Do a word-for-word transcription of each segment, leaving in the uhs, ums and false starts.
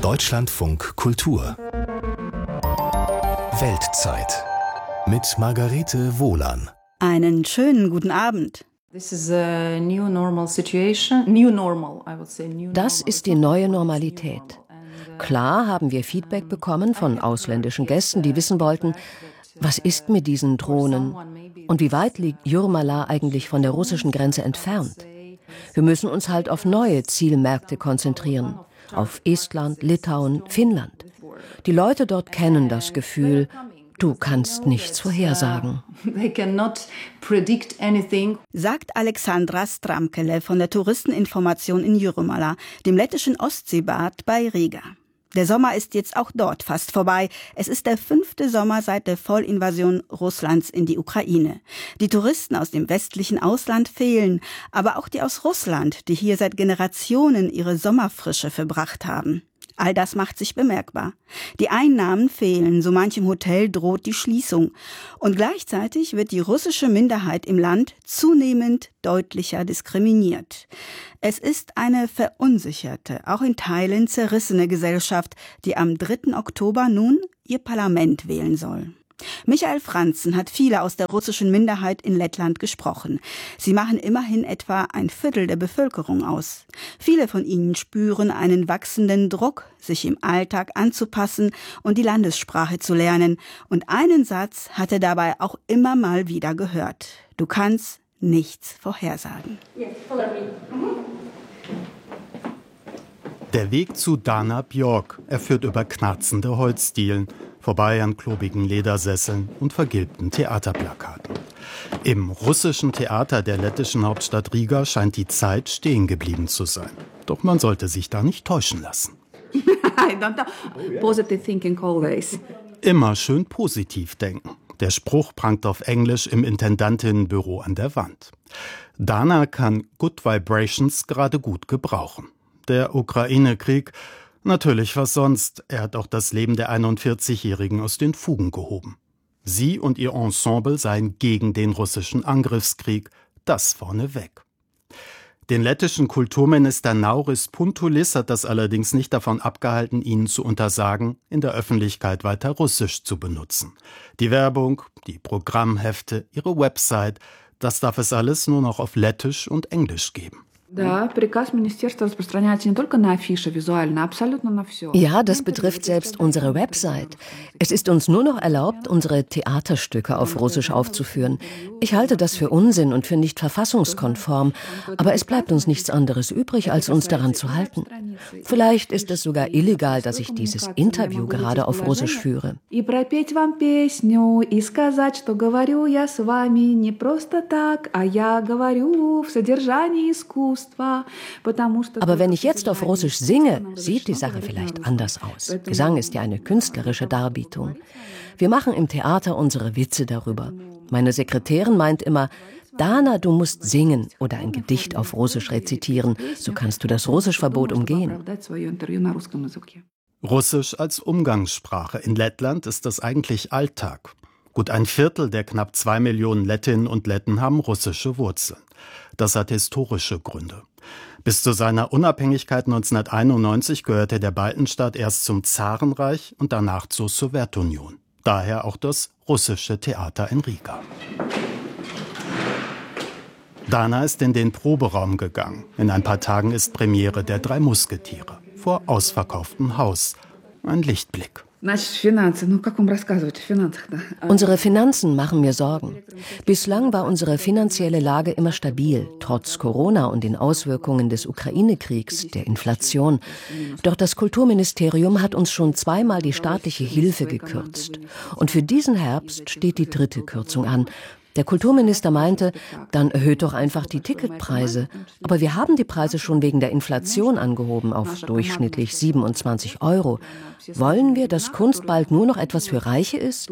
Deutschlandfunk Kultur Weltzeit mit Margarete Wohlan. Einen schönen guten Abend. Das ist die neue Normalität. Klar haben wir Feedback bekommen von ausländischen Gästen, die wissen wollten, was ist mit diesen Drohnen und wie weit liegt Jūrmala eigentlich von der russischen Grenze entfernt. Wir müssen uns halt auf neue Zielmärkte konzentrieren, auf Estland, Litauen, Finnland. Die Leute dort kennen das Gefühl, du kannst nichts vorhersagen. Sagt Alexandra Stramkele von der Touristeninformation in Jūrmala, dem lettischen Ostseebad bei Riga. Der Sommer ist jetzt auch dort fast vorbei. Es ist der fünfte Sommer seit der Vollinvasion Russlands in die Ukraine. Die Touristen aus dem westlichen Ausland fehlen, aber auch die aus Russland, die hier seit Generationen ihre Sommerfrische verbracht haben. All das macht sich bemerkbar. Die Einnahmen fehlen, so manchem Hotel droht die Schließung. Und gleichzeitig wird die russische Minderheit im Land zunehmend deutlicher diskriminiert. Es ist eine verunsicherte, auch in Teilen zerrissene Gesellschaft, die am dritten Oktober nun ihr Parlament wählen soll. Michael Franzen hat viele aus der russischen Minderheit in Lettland gesprochen. Sie machen immerhin etwa ein Viertel der Bevölkerung aus. Viele von ihnen spüren einen wachsenden Druck, sich im Alltag anzupassen und die Landessprache zu lernen. Und einen Satz hat er dabei auch immer mal wieder gehört. Du kannst nichts vorhersagen. Der Weg zu Dana Bjork, er führt über knarzende Holzdielen, vorbei an klobigen Ledersesseln und vergilbten Theaterplakaten. Im russischen Theater der lettischen Hauptstadt Riga scheint die Zeit stehen geblieben zu sein. Doch man sollte sich da nicht täuschen lassen. Immer schön positiv denken. Der Spruch prangt auf Englisch im Intendantinnenbüro an der Wand. Dana kann Good Vibrations gerade gut gebrauchen. Der Ukraine-Krieg, natürlich was sonst, er hat auch das Leben der einundvierzigjährigen aus den Fugen gehoben. Sie und ihr Ensemble seien gegen den russischen Angriffskrieg, das vorneweg. Den lettischen Kulturminister Nauris Puntulis hat das allerdings nicht davon abgehalten, ihnen zu untersagen, in der Öffentlichkeit weiter Russisch zu benutzen. Die Werbung, die Programmhefte, ihre Website, das darf es alles nur noch auf Lettisch und Englisch geben. Ja, das betrifft selbst unsere Website. Es ist uns nur noch erlaubt, unsere Theaterstücke auf Russisch aufzuführen. Ich halte das für Unsinn und für nicht verfassungskonform, aber es bleibt uns nichts anderes übrig, als uns daran zu halten. Vielleicht ist es sogar illegal, dass ich dieses Interview gerade auf Russisch führe. Aber wenn ich jetzt auf Russisch singe, sieht die Sache vielleicht anders aus. Gesang ist ja eine künstlerische Darbietung. Wir machen im Theater unsere Witze darüber. Meine Sekretärin meint immer, Dana, du musst singen oder ein Gedicht auf Russisch rezitieren, so kannst du das Russischverbot umgehen. Russisch als Umgangssprache in Lettland ist das eigentlich Alltag. Gut ein Viertel der knapp zwei Millionen Lettinnen und Letten haben russische Wurzeln. Das hat historische Gründe. Bis zu seiner Unabhängigkeit neunzehnhunderteinundneunzig gehörte der Baltenstaat erst zum Zarenreich und danach zur Sowjetunion. Daher auch das russische Theater in Riga. Dana ist in den Proberaum gegangen. In ein paar Tagen ist Premiere der Drei Musketiere. Vor ausverkauftem Haus. Ein Lichtblick. Unsere Finanzen machen mir Sorgen. Bislang war unsere finanzielle Lage immer stabil, trotz Corona und den Auswirkungen des Ukraine-Kriegs, der Inflation. Doch das Kulturministerium hat uns schon zweimal die staatliche Hilfe gekürzt. Und für diesen Herbst steht die dritte Kürzung an. Der Kulturminister meinte, dann erhöht doch einfach die Ticketpreise. Aber wir haben die Preise schon wegen der Inflation angehoben auf durchschnittlich siebenundzwanzig Euro. Wollen wir, dass Kunst bald nur noch etwas für Reiche ist?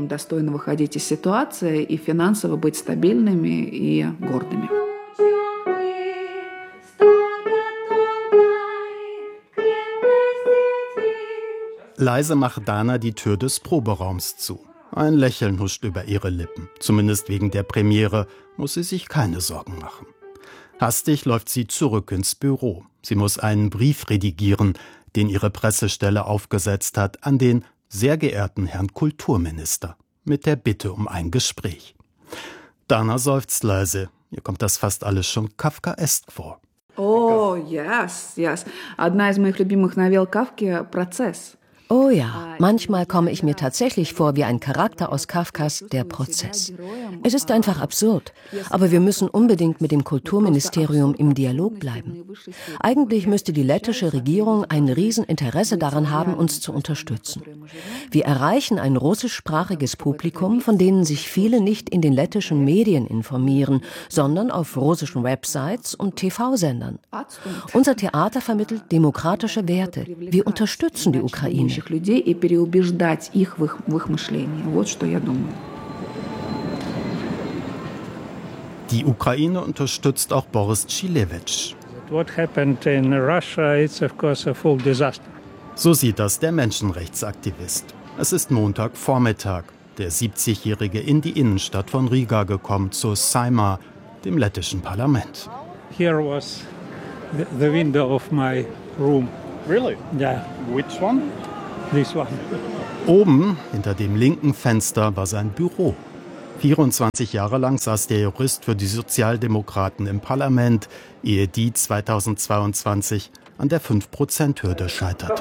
Leise macht Dana die Tür des Proberaums zu. Ein Lächeln huscht über ihre Lippen. Zumindest wegen der Premiere muss sie sich keine Sorgen machen. Hastig läuft sie zurück ins Büro. Sie muss einen Brief redigieren, den ihre Pressestelle aufgesetzt hat, an den sehr geehrten Herrn Kulturminister mit der Bitte um ein Gespräch. Dana seufzt leise. Ihr kommt das fast alles schon kafkaesk vor. Oh, yes, yes. Одна из моих любимых новелл Кафки «Процесс». Oh ja, manchmal komme ich mir tatsächlich vor wie ein Charakter aus Kafkas Der Prozess. Es ist einfach absurd, aber wir müssen unbedingt mit dem Kulturministerium im Dialog bleiben. Eigentlich müsste die lettische Regierung ein Rieseninteresse daran haben, uns zu unterstützen. Wir erreichen ein russischsprachiges Publikum, von denen sich viele nicht in den lettischen Medien informieren, sondern auf russischen Websites und T V-Sendern. Unser Theater vermittelt demokratische Werte. Wir unterstützen die Ukraine. людей и переубеждать их в их, в их мышлении. Вот что я думаю. Die Ukraine unterstützt auch Boris Tschilewitsch. What happened in Russia is of course a full disaster. So sieht das der Menschenrechtsaktivist. Es ist Montagvormittag. Der siebzigjährige in die Innenstadt von Riga gekommen, zur Saeima, dem lettischen Parlament. Here was the, the window of my room. Really? Yeah. Which one? This one. Oben, hinter dem linken Fenster, war sein Büro. vierundzwanzig Jahre lang saß der Jurist für die Sozialdemokraten im Parlament, ehe die zweitausendzweiundzwanzig an der fünf Prozent Hürde scheiterten.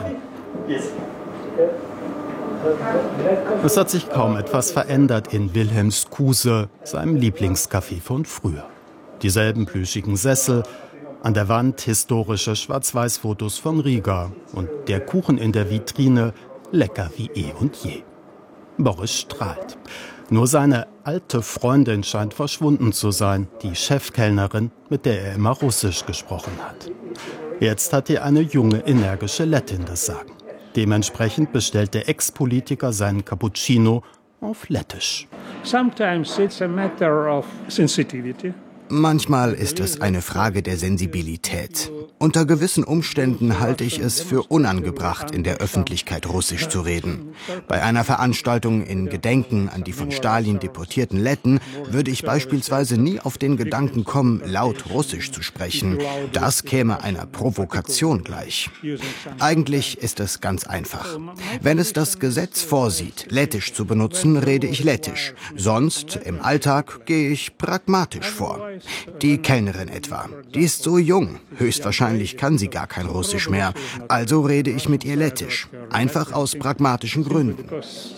Es hat sich kaum etwas verändert in Wilhelmskuse, seinem Lieblingscafé von früher. Dieselben plüschigen Sessel, an der Wand historische Schwarz-Weiß-Fotos von Riga und der Kuchen in der Vitrine lecker wie eh und je. Boris strahlt. Nur seine alte Freundin scheint verschwunden zu sein, die Chefkellnerin, mit der er immer Russisch gesprochen hat. Jetzt hat hier eine junge, energische Lettin das Sagen. Dementsprechend bestellt der Ex-Politiker seinen Cappuccino auf Lettisch. Sometimes it's a matter of sensitivity. Manchmal ist es eine Frage der Sensibilität. Unter gewissen Umständen halte ich es für unangebracht, in der Öffentlichkeit Russisch zu reden. Bei einer Veranstaltung in Gedenken an die von Stalin deportierten Letten würde ich beispielsweise nie auf den Gedanken kommen, laut Russisch zu sprechen. Das käme einer Provokation gleich. Eigentlich ist es ganz einfach. Wenn es das Gesetz vorsieht, Lettisch zu benutzen, rede ich Lettisch. Sonst, im Alltag, gehe ich pragmatisch vor. Die Kellnerin etwa, die ist so jung, höchstwahrscheinlich kann sie gar kein Russisch mehr, also rede ich mit ihr Lettisch, einfach aus pragmatischen Gründen.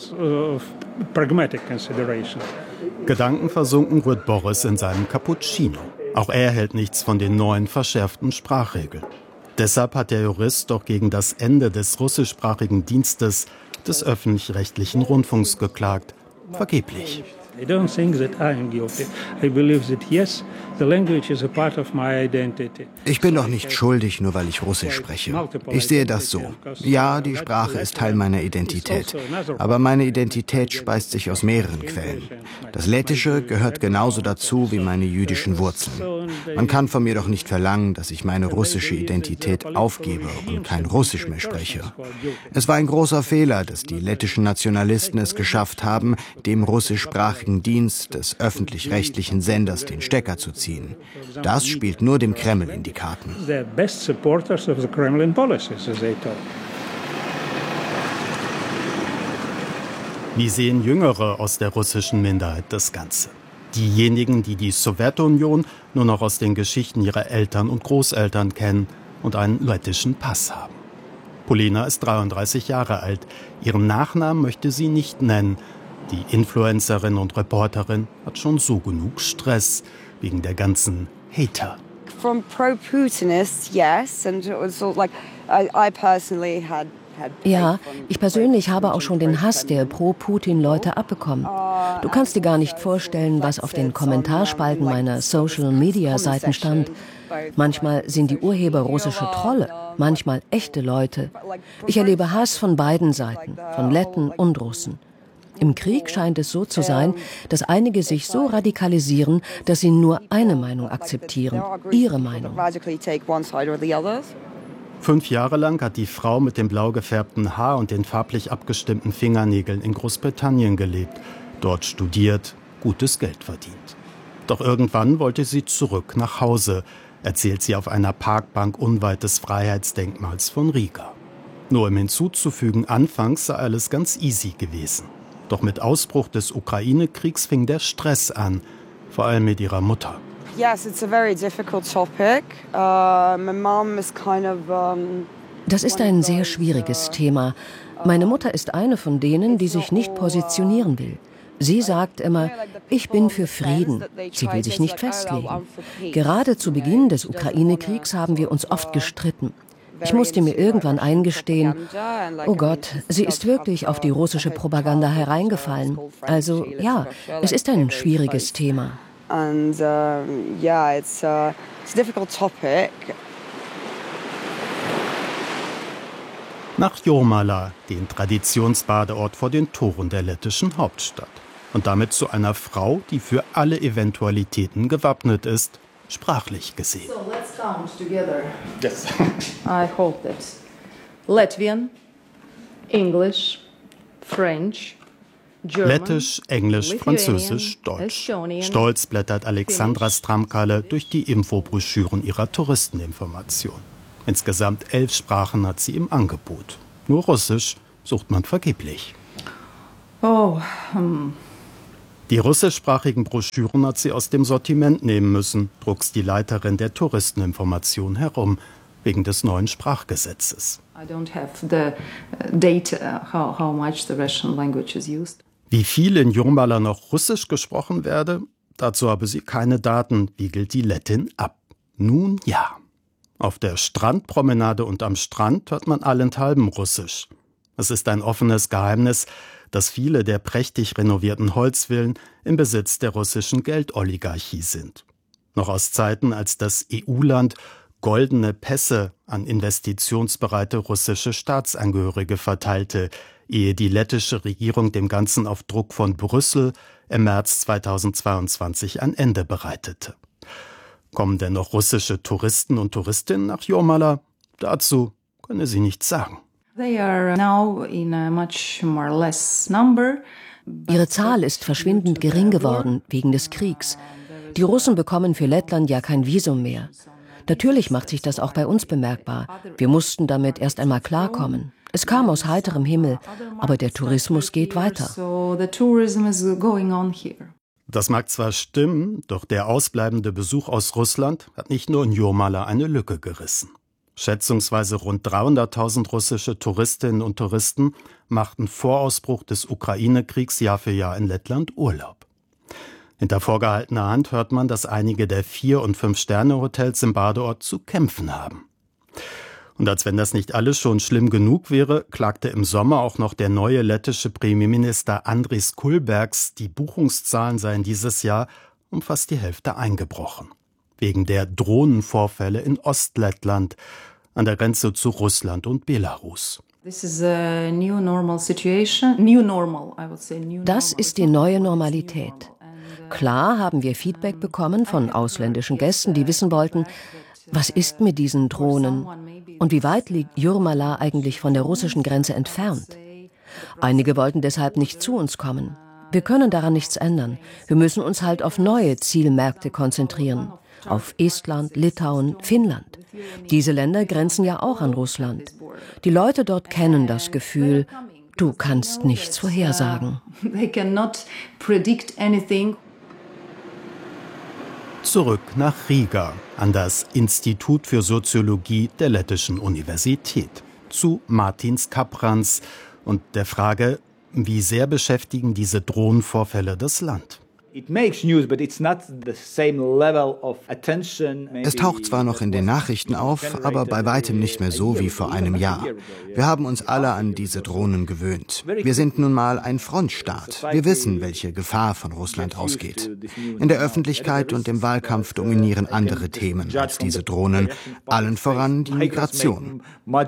Gedankenversunken rührt Boris in seinem Cappuccino. Auch er hält nichts von den neuen verschärften Sprachregeln. Deshalb hat der Jurist doch gegen das Ende des russischsprachigen Dienstes des öffentlich-rechtlichen Rundfunks geklagt. Vergeblich. I don't think that I am guilty. I believe that yes, the language is a part of my identity. Ich bin doch nicht schuldig, nur weil ich Russisch spreche. Ich sehe das so. Ja, die Sprache ist Teil meiner Identität. Aber meine Identität speist sich aus mehreren Quellen. Das Lettische gehört genauso dazu wie meine jüdischen Wurzeln. Man kann von mir doch nicht verlangen, dass ich meine russische Identität aufgebe und kein Russisch mehr spreche. Es war ein großer Fehler, dass die lettischen Nationalisten es geschafft haben, dem russischsprachigen Dienst des öffentlich-rechtlichen Senders den Stecker zu ziehen. Das spielt nur dem Kreml in die Karten. Wie sehen Jüngere aus der russischen Minderheit das Ganze? Diejenigen, die die Sowjetunion nur noch aus den Geschichten ihrer Eltern und Großeltern kennen und einen lettischen Pass haben. Polina ist dreiunddreißig Jahre alt. Ihren Nachnamen möchte sie nicht nennen. Die Influencerin und Reporterin hat schon so genug Stress wegen der ganzen Hater. From pro-Putinists, yes, and it was sort of like I, I personally had. Ja, ich persönlich habe auch schon den Hass der Pro-Putin-Leute abbekommen. Du kannst dir gar nicht vorstellen, was auf den Kommentarspalten meiner Social-Media-Seiten stand. Manchmal sind die Urheber russische Trolle, manchmal echte Leute. Ich erlebe Hass von beiden Seiten, von Letten und Russen. Im Krieg scheint es so zu sein, dass einige sich so radikalisieren, dass sie nur eine Meinung akzeptieren, ihre Meinung. Fünf Jahre lang hat die Frau mit dem blau gefärbten Haar und den farblich abgestimmten Fingernägeln in Großbritannien gelebt, dort studiert, gutes Geld verdient. Doch irgendwann wollte sie zurück nach Hause, erzählt sie auf einer Parkbank unweit des Freiheitsdenkmals von Riga. Nur um hinzuzufügen, anfangs sei alles ganz easy gewesen. Doch mit Ausbruch des Ukraine-Kriegs fing der Stress an, vor allem mit ihrer Mutter. Yes, it's a very difficult topic. Uh, my mom is kind of um Das ist ein sehr schwieriges Thema. Meine Mutter ist eine von denen, die sich nicht positionieren will. Sie sagt immer, ich bin für Frieden. Sie will sich nicht festlegen. Gerade zu Beginn des Ukraine-Kriegs haben wir uns oft gestritten. Ich musste mir irgendwann eingestehen, oh Gott, sie ist wirklich auf die russische Propaganda hereingefallen. Also ja, es ist ein schwieriges Thema. And um, yeah, it's, uh, it's a difficult topic. Nach Jurmala, den Traditionsbadeort vor den Toren der lettischen Hauptstadt. Und damit zu einer Frau, die für alle Eventualitäten gewappnet ist, sprachlich gesehen. So let's count together. Yes. I hope that Latvian, English, French, German, Lettisch, Englisch, Französisch, Deutsch. Stolz blättert Alexandra Stramkale durch die Infobroschüren ihrer Touristeninformation. Insgesamt elf Sprachen hat sie im Angebot. Nur Russisch sucht man vergeblich. Oh, hm. Die russischsprachigen Broschüren hat sie aus dem Sortiment nehmen müssen, druckst die Leiterin der Touristeninformation herum, wegen des neuen Sprachgesetzes. I don't have the data how, how much the Russian language is used. Wie viel in Jurmala noch Russisch gesprochen werde, dazu habe sie keine Daten, wiegelt die Lettin ab. Nun ja. Auf der Strandpromenade und am Strand hört man allenthalben Russisch. Es ist ein offenes Geheimnis, dass viele der prächtig renovierten Holzvillen im Besitz der russischen Geldoligarchie sind. Noch aus Zeiten, als das E U-Land goldene Pässe an investitionsbereite russische Staatsangehörige verteilte, ehe die lettische Regierung dem Ganzen auf Druck von Brüssel im März zweitausendzweiundzwanzig ein Ende bereitete. Kommen denn noch russische Touristen und Touristinnen nach Jurmala? Dazu könne sie nichts sagen. They are now in a much more less number. Ihre Zahl ist verschwindend gering geworden wegen des Kriegs. Die Russen bekommen für Lettland ja kein Visum mehr. Natürlich macht sich das auch bei uns bemerkbar. Wir mussten damit erst einmal klarkommen. Es kam aus heiterem Himmel, aber der Tourismus geht weiter. Das mag zwar stimmen, doch der ausbleibende Besuch aus Russland hat nicht nur in Jurmala eine Lücke gerissen. Schätzungsweise rund dreihunderttausend russische Touristinnen und Touristen machten vor Ausbruch des Ukraine-Kriegs Jahr für Jahr in Lettland Urlaub. Hinter vorgehaltener Hand hört man, dass einige der Vier- und Fünf-Sterne-Hotels im Badeort zu kämpfen haben. Und als wenn das nicht alles schon schlimm genug wäre, klagte im Sommer auch noch der neue lettische Premierminister Andris Kulbergs, die Buchungszahlen seien dieses Jahr um fast die Hälfte eingebrochen. Wegen der Drohnenvorfälle in Ostlettland, an der Grenze zu Russland und Belarus. Das ist die neue Normalität. Klar haben wir Feedback bekommen von ausländischen Gästen, die wissen wollten, was ist mit diesen Drohnen und wie weit liegt Jurmala eigentlich von der russischen Grenze entfernt. Einige wollten deshalb nicht zu uns kommen. Wir können daran nichts ändern. Wir müssen uns halt auf neue Zielmärkte konzentrieren. Auf Estland, Litauen, Finnland. Diese Länder grenzen ja auch an Russland. Die Leute dort kennen das Gefühl, du kannst nichts vorhersagen. Zurück nach Riga, an das Institut für Soziologie der Lettischen Universität. Zu Martins Kaprans und der Frage, wie sehr beschäftigen diese Drohnenvorfälle das Land? Es taucht zwar noch in den Nachrichten auf, aber bei weitem nicht mehr so wie vor einem Jahr. Wir haben uns alle an diese Drohnen gewöhnt. Wir sind nun mal ein Frontstaat. Wir wissen, welche Gefahr von Russland ausgeht. In der Öffentlichkeit und im Wahlkampf dominieren andere Themen als diese Drohnen, allen voran die Migration.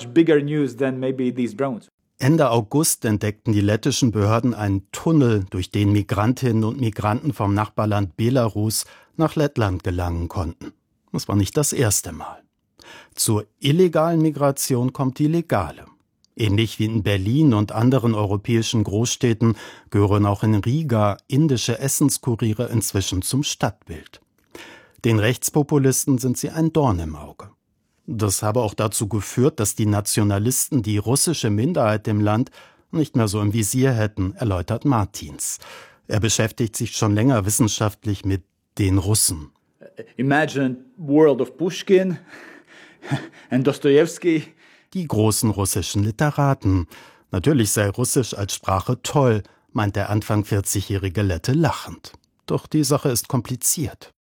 Ende August entdeckten die lettischen Behörden einen Tunnel, durch den Migrantinnen und Migranten vom Nachbarland Belarus nach Lettland gelangen konnten. Das war nicht das erste Mal. Zur illegalen Migration kommt die legale. Ähnlich wie in Berlin und anderen europäischen Großstädten gehören auch in Riga indische Essenskuriere inzwischen zum Stadtbild. Den Rechtspopulisten sind sie ein Dorn im Auge. Das habe auch dazu geführt, dass die Nationalisten die russische Minderheit im Land nicht mehr so im Visier hätten, erläutert Martins. Er beschäftigt sich schon länger wissenschaftlich mit den Russen. Imagine world of Pushkin and Dostoevsky. Die großen russischen Literaten. Natürlich sei Russisch als Sprache toll, meint der Anfang vierzigjährige Lette lachend. Doch die Sache ist kompliziert.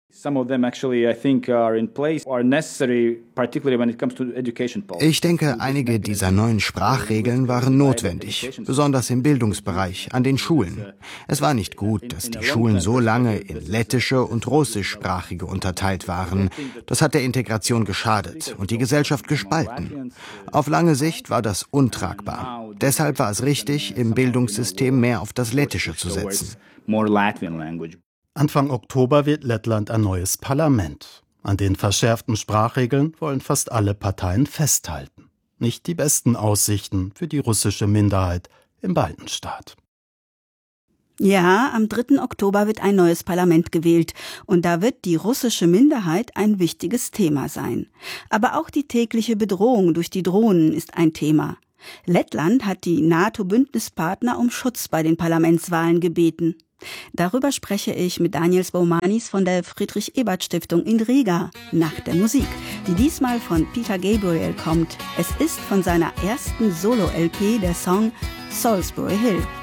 Ich denke, einige dieser neuen Sprachregeln waren notwendig, besonders im Bildungsbereich, an den Schulen. Es war nicht gut, dass die Schulen so lange in lettische und russischsprachige unterteilt waren. Das hat der Integration geschadet und die Gesellschaft gespalten. Auf lange Sicht war das untragbar. Deshalb war es richtig, im Bildungssystem mehr auf das Lettische zu setzen. Anfang Oktober wählt Lettland ein neues Parlament. An den verschärften Sprachregeln wollen fast alle Parteien festhalten. Nicht die besten Aussichten für die russische Minderheit im Baltenstaat. Ja, am dritten Oktober wird ein neues Parlament gewählt und da wird die russische Minderheit ein wichtiges Thema sein. Aber auch die tägliche Bedrohung durch die Drohnen ist ein Thema. Lettland hat die NATO-Bündnispartner um Schutz bei den Parlamentswahlen gebeten. Darüber spreche ich mit Daniel Spoumanis von der Friedrich-Ebert-Stiftung in Riga nach der Musik, die diesmal von Peter Gabriel kommt. Es ist von seiner ersten Solo-L P der Song Salisbury Hill.